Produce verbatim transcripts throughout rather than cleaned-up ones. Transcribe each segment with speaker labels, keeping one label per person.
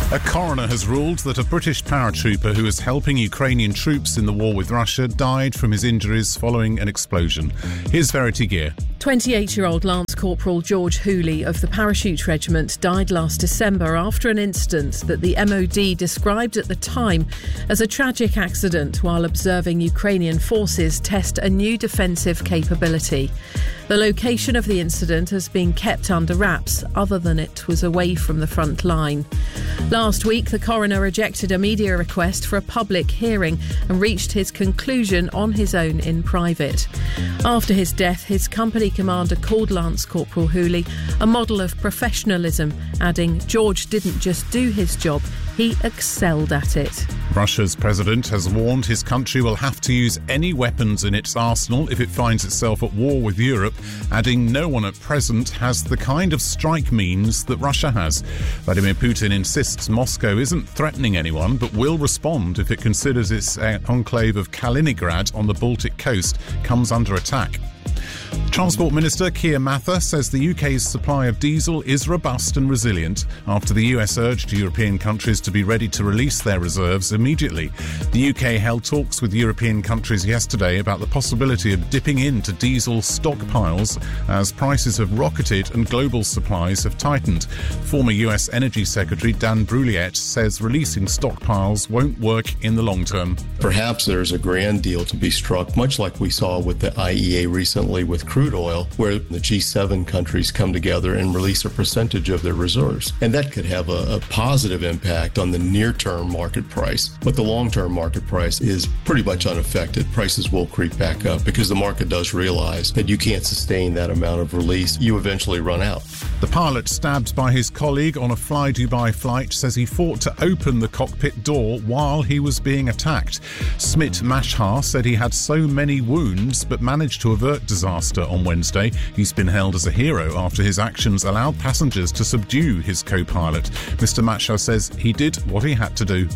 Speaker 1: A coroner has ruled that a British paratrooper who was helping Ukrainian troops in the war with Russia died from his injuries following an explosion. Here's Verity Gear.
Speaker 2: twenty-eight-year-old Lance Corporal George Hooley of the Parachute Regiment died last December after an incident that the M O D described at the time as a tragic accident while observing Ukrainian forces test a new defensive capability. The location of the incident has been kept under wraps, other than it was away from the front line. Last week, the coroner rejected a media request for a public hearing and reached his conclusion on his own in private. After his death, his company commander called Lance Corporal Hooley a model of professionalism, adding, "George didn't just do his job, he excelled at it."
Speaker 1: Russia's president has warned his country will have to use any weapons in its arsenal if it finds itself at war with Europe, adding no one at present has the kind of strike means that Russia has. Vladimir Putin insists Moscow isn't threatening anyone but will respond if it considers its enclave of Kaliningrad on the Baltic coast comes under attack. Transport Minister Keir Mather says the U K's supply of diesel is robust and resilient after the U S urged European countries to be ready to release their reserves immediately. The U K held talks with European countries yesterday about the possibility of dipping into diesel stockpiles as prices have rocketed and global supplies have tightened. Former U S Energy Secretary Dan Brouillette says releasing stockpiles won't work in the long term.
Speaker 3: Perhaps there's a grand deal to be struck, much like we saw with the I E A recently with crude oil, where the G seven countries come together and release a percentage of their reserves. And that could have a, a positive impact on the near-term market price. But the long-term market price is pretty much unaffected. Prices will creep back up because the market does realize that you can't sustain that amount of release. You eventually run out.
Speaker 1: The pilot stabbed by his colleague on a Fly Dubai flight says he fought to open the cockpit door while he was being attacked. Smit Mashhar said he had so many wounds but managed to avert disaster on Wednesday. He's been hailed as a hero after his actions allowed passengers to subdue his co-pilot. Mister Mashhar says he did what he had to do.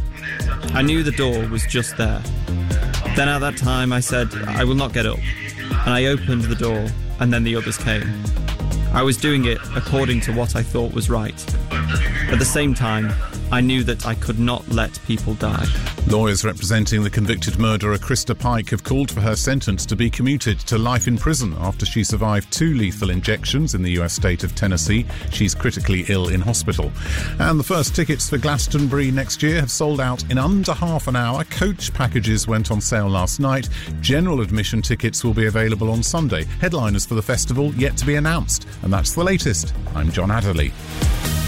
Speaker 4: I knew the door was just there. Then at that time I said, I will not get up. And I opened the door and then the others came. I was doing it according to what I thought was right. At the same time, I knew that I could not let people die.
Speaker 1: Lawyers representing the convicted murderer Krista Pike have called for her sentence to be commuted to life in prison after she survived two lethal injections in the U S state of Tennessee. She's critically ill in hospital. And the first tickets for Glastonbury next year have sold out in under half an hour. Coach packages went on sale last night. General admission tickets will be available on Sunday. Headliners for the festival yet to be announced. And that's the latest. I'm John Adderley.